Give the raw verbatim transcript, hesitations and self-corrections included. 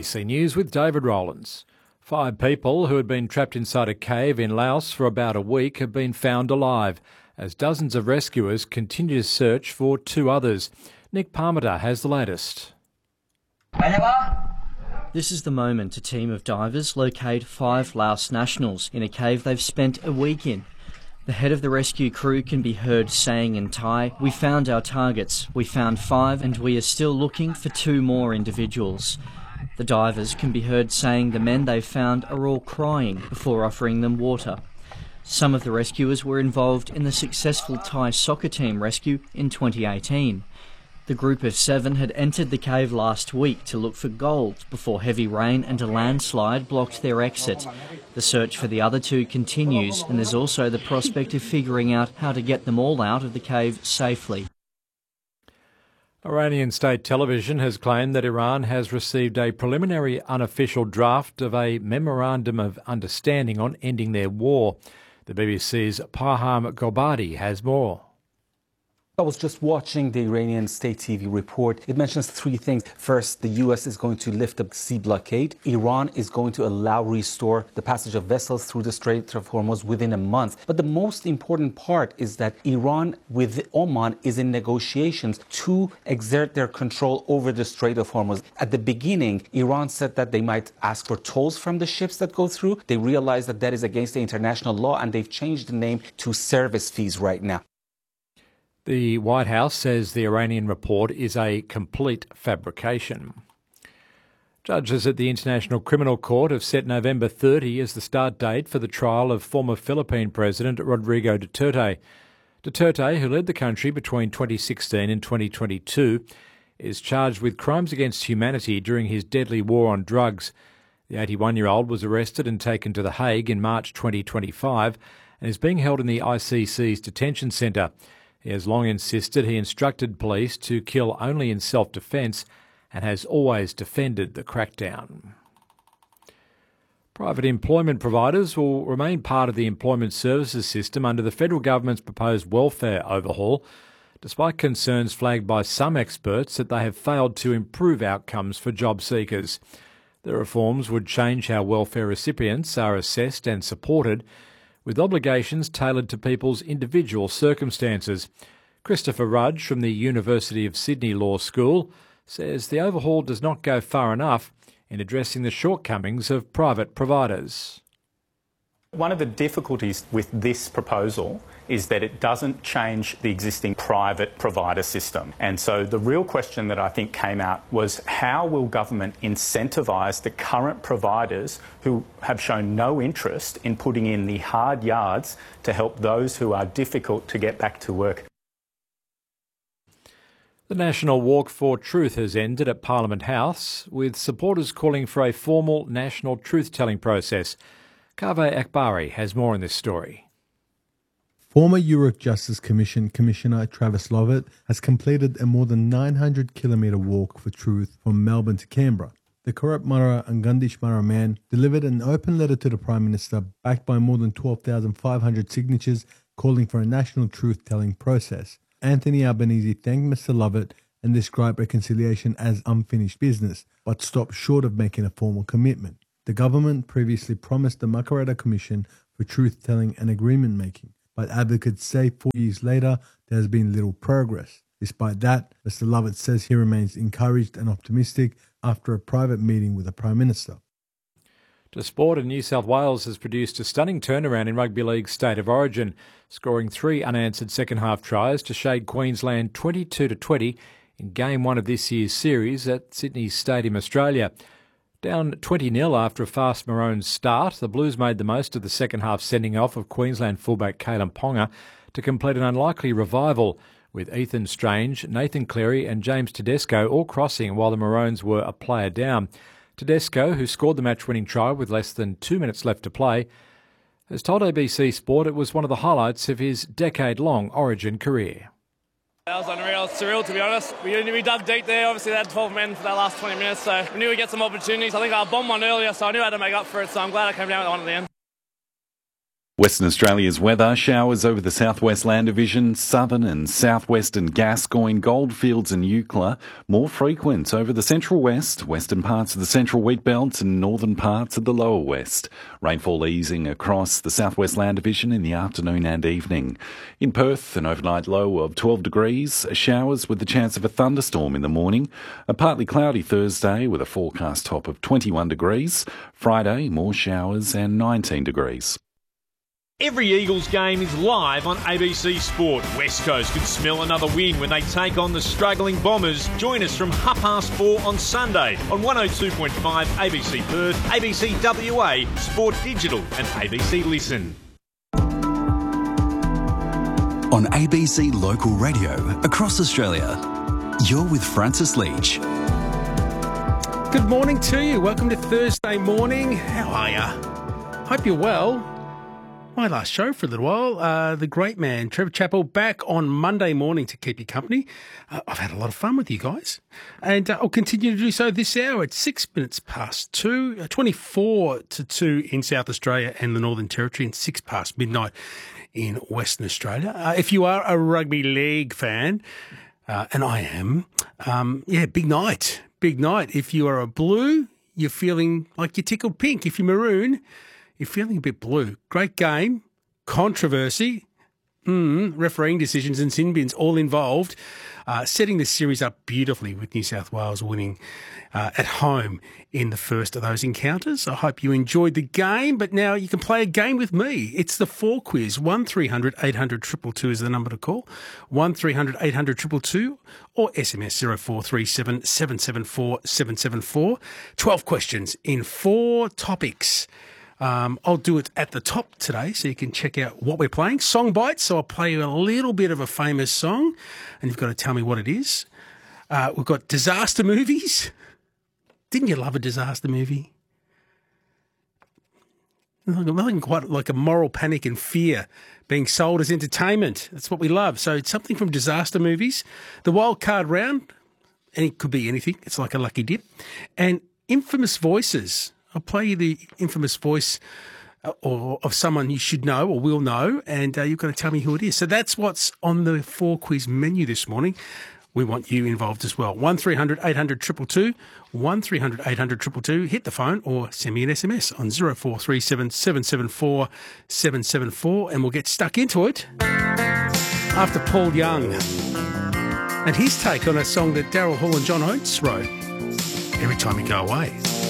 C News with David Rowlands. Five people who had been trapped inside a cave in Laos for about a week have been found alive, as dozens of rescuers continue to search for two others. Nick Parmenter has the latest. This is the moment a team of divers locate five Laos nationals in a cave they've spent a week in. The head of the rescue crew can be heard saying in Thai, "We found our targets. We found five and we are still looking for two more individuals." The divers can be heard saying the men they've found are all crying before offering them water. Some of the rescuers were involved in the successful Thai soccer team rescue in twenty eighteen. The group of seven had entered the cave last week to look for gold before heavy rain and a landslide blocked their exit. The search for the other two continues, and there's also the prospect of figuring out how to get them all out of the cave safely. Iranian state television has claimed that Iran has received a preliminary unofficial draft of a memorandum of understanding on ending their war. The B B C's Parham Gobadi has more. I was just watching the Iranian state T V report. It mentions three things. First, the U S is going to lift the sea blockade. Iran is going to allow restore the passage of vessels through the Strait of Hormuz within a month. But the most important part is that Iran with Oman is in negotiations to exert their control over the Strait of Hormuz. At the beginning, Iran said that they might ask for tolls from the ships that go through. They realized that that is against the international law, and they've changed the name to service fees right now. The White House says the Iranian report is a complete fabrication. Judges at the International Criminal Court have set November thirtieth as the start date for the trial of former Philippine President Rodrigo Duterte. Duterte, who led the country between twenty sixteen and twenty twenty-two, is charged with crimes against humanity during his deadly war on drugs. The eighty-one-year-old was arrested and taken to The Hague in March twenty twenty-five and is being held in the I C C's detention centre. He has long insisted he instructed police to kill only in self-defence and has always defended the crackdown. Private employment providers will remain part of the employment services system under the federal government's proposed welfare overhaul, despite concerns flagged by some experts that they have failed to improve outcomes for job seekers. The reforms would change how welfare recipients are assessed and supported, with obligations tailored to people's individual circumstances. Christopher Rudge from the University of Sydney Law School says the overhaul does not go far enough in addressing the shortcomings of private providers. One of the difficulties with this proposal is that it doesn't change the existing private provider system. And so the real question that I think came out was, how will government incentivise the current providers who have shown no interest in putting in the hard yards to help those who are difficult to get back to work? The National Walk for Truth has ended at Parliament House, with supporters calling for a formal national truth-telling process. Kaveh Akbari has more on this story. Former Youth Justice Commission Commissioner Travis Lovett has completed a more than nine hundred kilometre walk for truth from Melbourne to Canberra. The Corrupt Murra and Gundish Murra man delivered an open letter to the Prime Minister backed by more than twelve thousand five hundred signatures calling for a national truth-telling process. Anthony Albanese thanked Mister Lovett and described reconciliation as unfinished business, but stopped short of making a formal commitment. The government previously promised the Makarrata Commission for truth-telling and agreement-making, but advocates say four years later there has been little progress. Despite that, Mister Lovett says he remains encouraged and optimistic after a private meeting with the Prime Minister. To sport, and New South Wales has produced a stunning turnaround in Rugby League's State of Origin, scoring three unanswered second-half tries to shade Queensland twenty-two to twenty in Game one of this year's series at Sydney's Stadium, Australia. Down twenty nil after a fast Maroons start, the Blues made the most of the second-half sending off of Queensland fullback Kalen Ponga to complete an unlikely revival, with Ethan Strange, Nathan Cleary and James Tedesco all crossing while the Maroons were a player down. Tedesco, who scored the match-winning try with less than two minutes left to play, has told A B C Sport it was one of the highlights of his decade-long Origin career. That was unreal. It's surreal, to be honest. We, we dug deep there. Obviously, they had twelve men for that last twenty minutes, so we knew we'd get some opportunities. I think I bombed one earlier, so I knew I had to make up for it, so I'm glad I came down with one at the end. Western Australia's weather: showers over the southwest land division, southern and southwestern Gascoyne, Goldfields and Eucla. More frequent over the central west, western parts of the central wheat belt and northern parts of the lower west. Rainfall easing across the southwest land division in the afternoon and evening. In Perth, an overnight low of twelve degrees. Showers with the chance of a thunderstorm in the morning. A partly cloudy Thursday with a forecast top of twenty-one degrees. Friday, more showers and nineteen degrees. Every Eagles game is live on A B C Sport. West Coast could smell another win when they take on the struggling Bombers. Join us from half past four on Sunday on one oh two point five A B C Perth, A B C W A, Sport Digital and A B C Listen. On A B C Local Radio across Australia, you're with Francis Leach. Good morning to you. Welcome to Thursday morning. How are you? Hope you're well. My last show for a little while, uh, the great man, Trevor Chappell, back on Monday morning to keep you company. Uh, I've had a lot of fun with you guys, and uh, I'll continue to do so this hour at six minutes past two, uh, twenty-four to two in South Australia and the Northern Territory, and six past midnight in Western Australia. Uh, if you are a rugby league fan, uh, and I am, um, yeah, big night, big night. If you are a blue, you're feeling like you're tickled pink. If you're maroon, you're feeling a bit blue. Great game, controversy, mm, refereeing decisions and sin bins all involved, uh, setting the series up beautifully with New South Wales winning uh, at home in the first of those encounters. I hope you enjoyed the game, but now you can play a game with me. It's the four quiz. one three hundred eight hundred two two two is the number to call. one three hundred eight hundred two two two or S M S zero four three seven seven seven four seven seven four. twelve questions in four topics. Um, I'll do it at the top today so you can check out what we're playing. Song bites, so I'll play you a little bit of a famous song and you've got to tell me what it is. Uh, we've got disaster movies. Didn't you love a disaster movie? Nothing quite like a moral panic and fear being sold as entertainment. That's what we love. So it's something from disaster movies. The wild card round, and it could be anything. It's like a lucky dip. And infamous voices. I'll play you the infamous voice uh, or of someone you should know or will know, and uh, you've got to tell me who it is. So that's what's on the four quiz menu this morning. We want you involved as well. one three hundred eight hundred two two two, one three hundred eight hundred two two two. Hit the phone or send me an S M S on zero four three seven seven seven four seven seven four, and we'll get stuck into it after Paul Young and his take on a song that Daryl Hall and John Oates wrote, Every Time You Go Away.